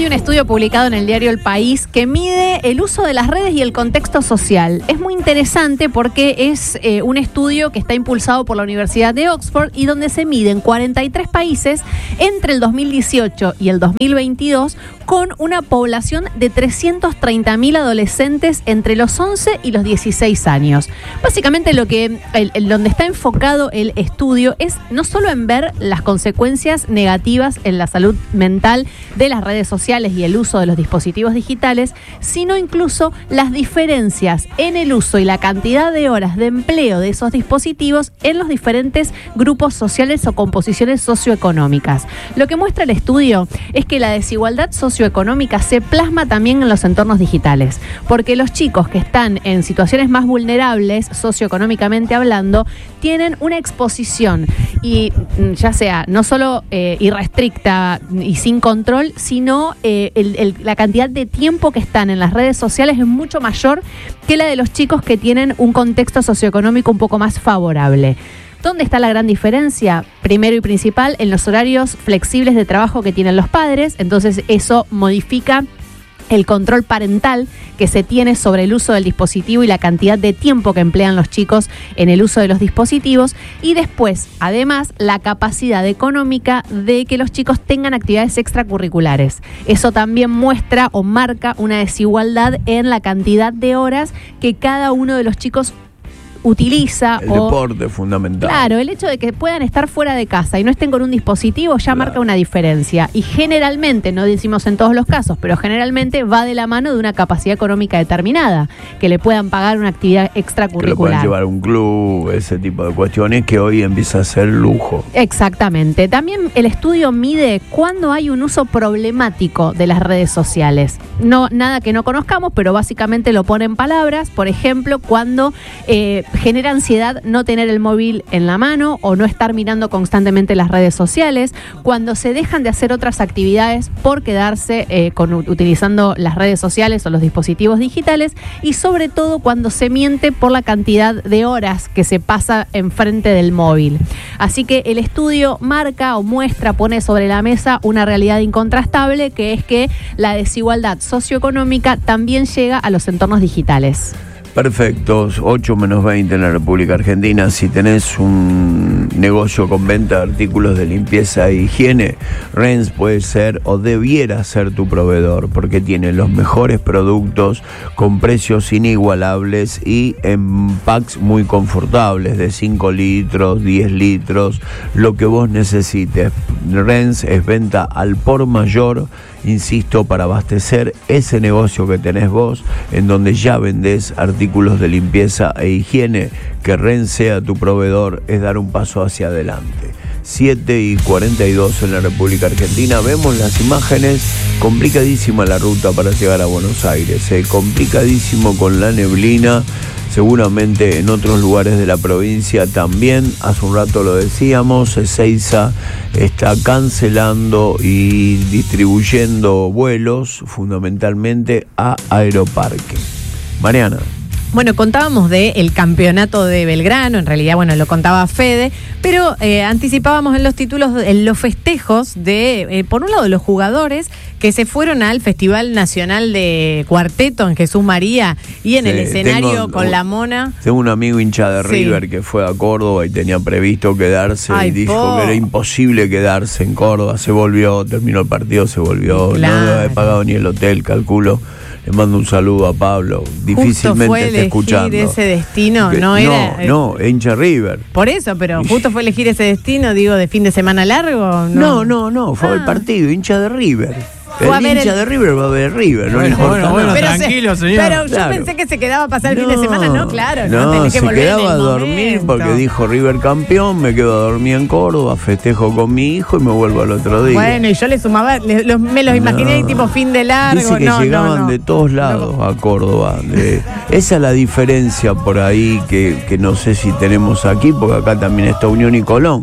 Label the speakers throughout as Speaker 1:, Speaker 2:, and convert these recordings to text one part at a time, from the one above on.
Speaker 1: Hay un estudio publicado en el diario El País que mide el uso de las redes y el contexto social. Es muy interesante porque es un estudio que está impulsado por la Universidad de Oxford y donde se mide en 43 países entre el 2018 y el 2022 con una población de 330.000 adolescentes entre los 11 y los 16 años. Básicamente donde está enfocado el estudio es no solo en ver las consecuencias negativas en la salud mental de las redes sociales y el uso de los dispositivos digitales, sino incluso las diferencias en el uso y la cantidad de horas de empleo de esos dispositivos en los diferentes grupos sociales o composiciones socioeconómicas. Lo que muestra el estudio es que la desigualdad socioeconómica se plasma también en los entornos digitales, porque los chicos que están en situaciones más vulnerables socioeconómicamente hablando tienen una exposición y ya sea no solo irrestricta y sin control, sino la cantidad de tiempo que están en las redes sociales es mucho mayor que la de los chicos que tienen un contexto socioeconómico un poco más favorable. ¿Dónde está la gran diferencia? Primero y principal, en los horarios flexibles de trabajo que tienen los padres. Entonces eso modifica el control parental que se tiene sobre el uso del dispositivo y la cantidad de tiempo que emplean los chicos en el uso de los dispositivos. Y después, además, la capacidad económica de que los chicos tengan actividades extracurriculares. Eso también muestra o marca una desigualdad en la cantidad de horas que cada uno de los chicos utiliza.
Speaker 2: El deporte es fundamental.
Speaker 1: Claro, el hecho de que puedan estar fuera de casa y no estén con un dispositivo ya marca una diferencia. Y generalmente, no decimos en todos los casos, pero generalmente va de la mano de una capacidad económica determinada, que le puedan pagar una actividad extracurricular. Que lo puedan
Speaker 2: llevar a un club, ese tipo de cuestiones que hoy empieza a ser lujo.
Speaker 1: Exactamente. También el estudio mide cuándo hay un uso problemático de las redes sociales. No, nada que no conozcamos, pero básicamente lo pone en palabras. Por ejemplo, cuando genera ansiedad no tener el móvil en la mano o no estar mirando constantemente las redes sociales, cuando se dejan de hacer otras actividades por quedarse utilizando las redes sociales o los dispositivos digitales, y sobre todo cuando se miente por la cantidad de horas que se pasa enfrente del móvil. Así que el estudio marca o muestra, pone sobre la mesa una realidad incontrastable, que es que la desigualdad socioeconómica también llega a los entornos digitales.
Speaker 2: Perfecto, 8 menos 20 en la República Argentina. Si tenés un negocio con venta de artículos de limpieza e higiene, Renz puede ser o debiera ser tu proveedor, porque tiene los mejores productos con precios inigualables y en packs muy confortables de 5 litros, 10 litros, lo que vos necesites. Renz es venta al por mayor, insisto, para abastecer ese negocio que tenés vos, en donde ya vendés artículos de limpieza e higiene. Que Renz sea tu proveedor es dar un paso hacia adelante. 7:42 en la República Argentina. Vemos las imágenes. Complicadísima la ruta para llegar a Buenos Aires, complicadísimo con la neblina. Seguramente en otros lugares de la provincia también. Hace un rato lo decíamos, Ezeiza está cancelando y distribuyendo vuelos fundamentalmente a Aeroparque. Mariana.
Speaker 3: Bueno, contábamos del campeonato de Belgrano, en realidad, bueno, lo contaba Fede, pero anticipábamos en los títulos, en los festejos de, por un lado, los jugadores que se fueron al Festival Nacional de Cuarteto en Jesús María y en el escenario con la Mona.
Speaker 2: Tengo un amigo hincha de River que fue a Córdoba y tenía previsto quedarse y dijo que era imposible quedarse en Córdoba. Se volvió, terminó el partido, se volvió, claro. No había pagado ni el hotel, calculo. Le mando un saludo a Pablo. Difícilmente está escuchando.
Speaker 3: Justo fue elegir ese destino,
Speaker 2: no, hincha River.
Speaker 3: Por eso, pero justo fue elegir ese destino, digo, de fin de semana largo.
Speaker 2: No, fue el partido, hincha de River. El hincha de River va a ver River, no le importa nada.
Speaker 3: Bueno,
Speaker 4: tranquilo, señor.
Speaker 3: Pero yo pensé que se quedaba a pasar el fin de semana, no, claro. No, tenés que
Speaker 2: se
Speaker 3: volver
Speaker 2: quedaba a dormir porque dijo River campeón, me quedo a dormir en Córdoba, festejo con mi hijo y me vuelvo al otro día.
Speaker 3: Bueno, y yo le sumaba, me los imaginé tipo fin de largo.
Speaker 2: Dice que llegaban de todos lados a Córdoba. Esa es la diferencia por ahí que no sé si tenemos aquí, porque acá también está Unión y Colón.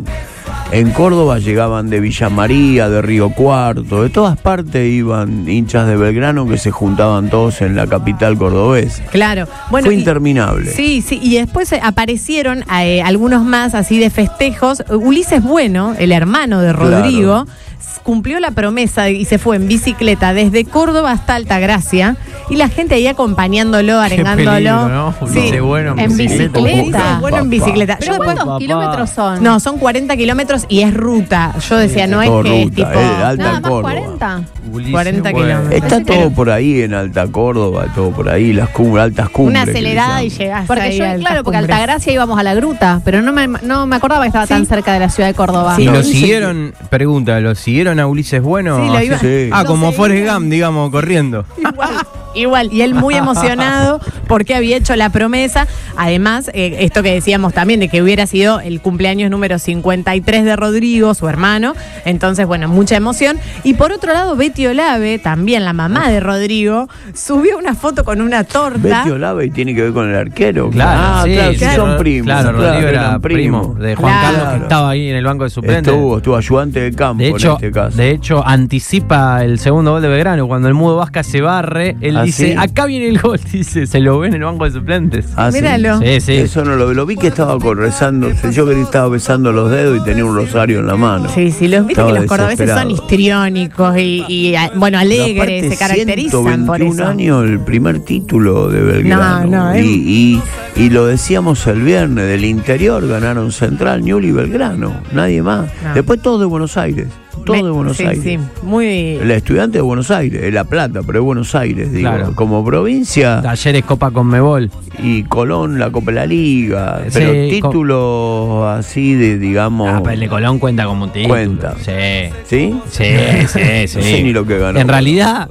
Speaker 2: En Córdoba llegaban de Villa María, de Río Cuarto, de todas partes iban hinchas de Belgrano que se juntaban todos en la capital cordobesa.
Speaker 3: Claro. Bueno,
Speaker 2: fue interminable.
Speaker 3: Sí, y después aparecieron algunos más así de festejos. Ulises Bueno, el hermano de Rodrigo, cumplió la promesa y se fue en bicicleta desde Córdoba hasta Altagracia y la gente ahí acompañándolo, arengándolo.
Speaker 4: Peligro, ¿no?
Speaker 3: Sí,
Speaker 4: Bueno
Speaker 1: en bicicleta.
Speaker 3: Ulises Bueno en bicicleta.
Speaker 1: ¿Pero cuántos kilómetros son?
Speaker 3: No, son 40 kilómetros y es ruta. Yo decía, no es
Speaker 2: todo
Speaker 3: que es
Speaker 2: ruta,
Speaker 3: tipo...
Speaker 2: Alta
Speaker 1: Nada más
Speaker 2: Córdoba.
Speaker 1: 40.
Speaker 3: 40 kilómetros.
Speaker 2: Está todo por ahí en Alta Córdoba, todo por ahí, las altas cumbres.
Speaker 3: Una
Speaker 2: que le
Speaker 3: acelerada y
Speaker 2: llaman.
Speaker 3: llegás
Speaker 1: Porque
Speaker 3: ahí
Speaker 1: yo,
Speaker 3: a altas
Speaker 1: claro, porque
Speaker 3: cumbres.
Speaker 1: Altagracia íbamos a la gruta, pero no me acordaba que estaba tan cerca de la ciudad de Córdoba.
Speaker 4: ¿Y
Speaker 3: Sí.
Speaker 4: lo siguieron? Pregunta, ¿lo siguieron a Ulises Bueno?
Speaker 3: Sí, lo iba-
Speaker 2: Sí.
Speaker 4: Ah,
Speaker 3: lo
Speaker 4: como
Speaker 3: seguían.
Speaker 4: Forrest Gump, digamos, corriendo.
Speaker 3: Igual, y él muy emocionado porque había hecho la promesa. Además, esto que decíamos también, de que hubiera sido el cumpleaños número 53 de Rodrigo, su hermano. Entonces, bueno, mucha emoción. Y por otro lado, Betty Olave, también la mamá de Rodrigo, subió una foto con una torta.
Speaker 2: Betty Olave tiene que ver con el arquero.
Speaker 4: Claro, sí,
Speaker 2: claro, sí,
Speaker 3: claro.
Speaker 2: son primos.
Speaker 4: Claro, Rodrigo era
Speaker 2: eran
Speaker 4: primo de Juan
Speaker 3: Claro.
Speaker 4: Carlos, que estaba ahí en el banco de suplentes.
Speaker 2: Estuvo ayudante de campo
Speaker 4: De hecho,
Speaker 2: en este caso.
Speaker 4: anticipa el segundo gol de Belgrano. Cuando el Mudo Vázquez se barre, él
Speaker 2: ¿Ah,
Speaker 4: dice,
Speaker 2: sí?
Speaker 4: acá viene el gol, dice, se lo ve en el banco de suplentes.
Speaker 2: Ah, ¿sí?
Speaker 3: Míralo.
Speaker 4: Sí, sí.
Speaker 2: Eso no lo vi que estaba rezando. Yo que estaba besando los dedos y tenía un rosario en la mano.
Speaker 3: Sí, los viste
Speaker 2: Estaba
Speaker 3: que los cordobeses son
Speaker 2: desesperado.
Speaker 3: histriónicos bueno, alegres, se caracterizan por
Speaker 2: 121
Speaker 3: eso.
Speaker 2: años el primer título de Belgrano.
Speaker 3: No,
Speaker 2: y lo decíamos el viernes, del interior ganaron Central, Ñul y Belgrano, nadie más.
Speaker 3: No.
Speaker 2: Después todo de Buenos Aires, todo de Buenos
Speaker 3: sí,
Speaker 2: Aires.
Speaker 3: Sí, muy...
Speaker 2: El estudiante de Buenos Aires, es La Plata, pero es Buenos Aires, digo.
Speaker 4: Claro.
Speaker 2: Como provincia
Speaker 4: Talleres Copa Conmebol.
Speaker 2: y Colón, la Copa de la Liga. Pero
Speaker 4: Sí,
Speaker 2: títulos así de, digamos.
Speaker 4: Ah, pero el de Colón cuenta como un título.
Speaker 2: Cuenta.
Speaker 4: Sí.
Speaker 2: ¿Sí?
Speaker 4: Sí, sí, sí.
Speaker 2: No sé ni lo que ganó.
Speaker 4: En realidad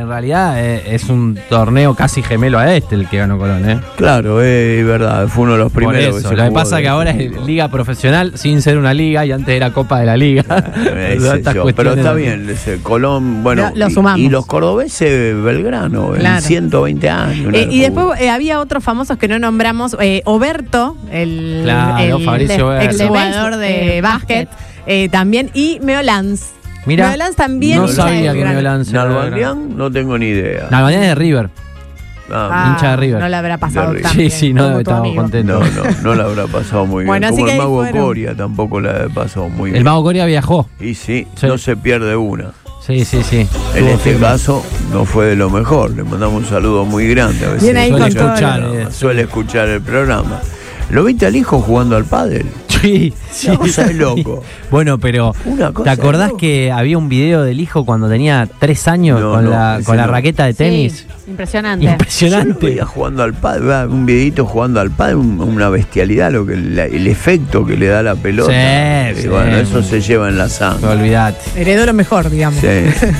Speaker 4: es un torneo casi gemelo a el que ganó Colón, ¿eh?
Speaker 2: Claro, es verdad, fue uno de los
Speaker 4: Por
Speaker 2: primeros.
Speaker 4: eso,
Speaker 2: se
Speaker 4: lo que
Speaker 2: jugó
Speaker 4: pasa
Speaker 2: de
Speaker 4: que ahora
Speaker 2: fútbol.
Speaker 4: es liga profesional sin ser una liga y antes era Copa de la Liga.
Speaker 2: Ese
Speaker 4: Estas
Speaker 2: yo, pero
Speaker 4: cuestiones
Speaker 2: está
Speaker 4: así.
Speaker 2: bien, ese Colón, bueno,
Speaker 3: Lo sumamos.
Speaker 2: y los cordobeses Belgrano,
Speaker 3: Claro.
Speaker 2: en 120 años. una
Speaker 3: y
Speaker 2: locura.
Speaker 3: después había otros famosos que no nombramos. Oberto, el
Speaker 4: Fabricio Oberto.
Speaker 3: exjugador de básquet, también. Y Meolans.
Speaker 4: Mira,
Speaker 3: Meolans también.
Speaker 4: no
Speaker 3: hincha
Speaker 4: sabía
Speaker 3: de
Speaker 4: que
Speaker 3: Belgrano.
Speaker 4: Meolans era
Speaker 2: Nalbandián, no tengo ni idea.
Speaker 4: Nalbandián es de River.
Speaker 2: Ah,
Speaker 4: hincha de River.
Speaker 3: No le habrá pasado
Speaker 2: De
Speaker 3: tan
Speaker 4: Sí,
Speaker 3: bien
Speaker 4: sí, no
Speaker 3: como
Speaker 4: debe
Speaker 3: tu
Speaker 4: estar
Speaker 3: amigo.
Speaker 4: contento.
Speaker 2: no la habrá pasado muy
Speaker 3: Bueno,
Speaker 2: bien.
Speaker 3: así
Speaker 2: Como
Speaker 3: que
Speaker 2: el
Speaker 3: ahí
Speaker 2: Mago
Speaker 3: fueron.
Speaker 2: Coria tampoco la ha pasado muy bien.
Speaker 4: El Mago Coria viajó.
Speaker 2: Y sí,
Speaker 4: Sí.
Speaker 2: no se pierde una.
Speaker 4: Sí.
Speaker 2: En
Speaker 4: Estuvo
Speaker 2: este
Speaker 4: firme.
Speaker 2: caso no fue de lo mejor. Le mandamos un saludo muy grande. A veces
Speaker 3: Bien ahí
Speaker 4: Suele
Speaker 3: con todo.
Speaker 4: escuchar,
Speaker 2: suele escuchar el programa. ¿Lo viste al hijo jugando al pádel?
Speaker 4: Sí.
Speaker 2: Una cosa de loco.
Speaker 4: Bueno, pero
Speaker 2: Una cosa
Speaker 4: ¿te acordás
Speaker 2: de loco.
Speaker 4: que había un video del hijo cuando tenía 3 años
Speaker 2: No,
Speaker 4: con
Speaker 2: no,
Speaker 4: la
Speaker 2: ese no.
Speaker 4: raqueta de tenis?
Speaker 1: Sí, impresionante.
Speaker 2: Yo lo
Speaker 4: Impresionante.
Speaker 2: veía jugando al pádel, un videito jugando al pádel, una bestialidad, lo que el efecto que le da la pelota.
Speaker 4: Sí,
Speaker 2: Y
Speaker 4: sí.
Speaker 2: bueno, eso se lleva en la sangre.
Speaker 4: Olvidate.
Speaker 3: Heredó lo mejor, digamos.
Speaker 2: Sí.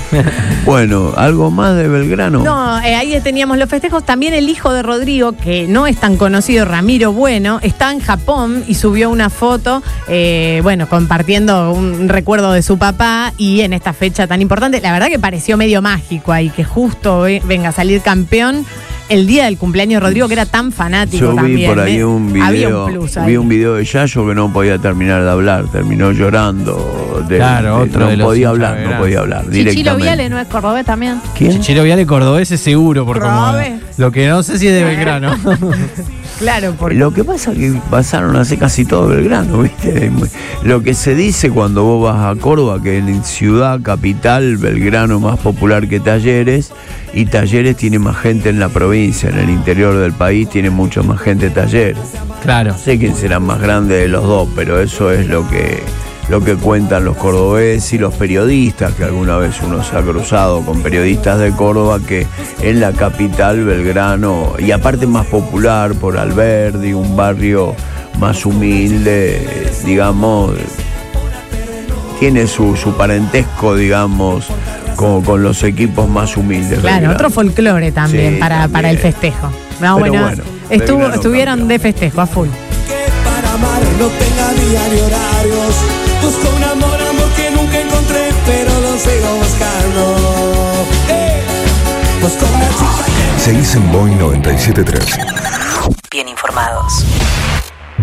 Speaker 2: Bueno, algo más de Belgrano.
Speaker 3: No, ahí teníamos los festejos. También el hijo de Rodrigo, que no es tan conocido, Ramiro Bueno, está en Japón y subió una foto, compartiendo un recuerdo de su papá y en esta fecha tan importante. La verdad que pareció medio mágico ahí, que justo venga a salir campeón el día del cumpleaños de Rodrigo, que era tan fanático
Speaker 2: Yo vi
Speaker 3: también.
Speaker 2: por ahí un video,
Speaker 3: Había un plus ahí.
Speaker 2: vi un video de Yayo que no podía terminar de hablar, terminó llorando.
Speaker 4: Claro, otro
Speaker 2: no
Speaker 4: de los
Speaker 2: podía
Speaker 4: hinchas
Speaker 2: hablar,
Speaker 4: de
Speaker 2: no
Speaker 4: Belgrano.
Speaker 2: podía hablar.
Speaker 1: Chichilo
Speaker 2: Directamente.
Speaker 1: Viale no es cordobés también.
Speaker 2: ¿Quién?
Speaker 4: Chichiro Viale cordobés es seguro, por como
Speaker 3: Probable.
Speaker 4: lo que no sé si es de Belgrano.
Speaker 3: Claro, porque
Speaker 2: Lo que pasa es que pasaron hace casi todo Belgrano, ¿viste? Lo que se dice cuando vos vas a Córdoba, que en ciudad, capital, Belgrano más popular que Talleres, y Talleres tiene más gente en la provincia, en el interior del país tiene mucho más gente Talleres.
Speaker 4: Claro.
Speaker 2: No sé quién será más grande de los dos, pero eso es lo que cuentan los cordobeses y los periodistas, que alguna vez uno se ha cruzado con periodistas de Córdoba, que en la capital Belgrano, y aparte más popular por Alberdi, un barrio más humilde, digamos, tiene su parentesco, digamos, con los equipos más humildes.
Speaker 3: claro,
Speaker 2: Belgrano.
Speaker 3: otro folclore también,
Speaker 2: Sí,
Speaker 3: para
Speaker 2: también.
Speaker 3: el festejo. No,
Speaker 2: Pero
Speaker 3: bueno,
Speaker 2: bueno, Belgrano
Speaker 3: estuvieron
Speaker 2: campeón.
Speaker 3: de festejo a full.
Speaker 5: Que para amar no tenga día ni horarios. Busco un amor que nunca encontré, pero lo sigo buscando. Busco una chica que
Speaker 6: Seguís en Boing 97.3.
Speaker 7: Bien informados.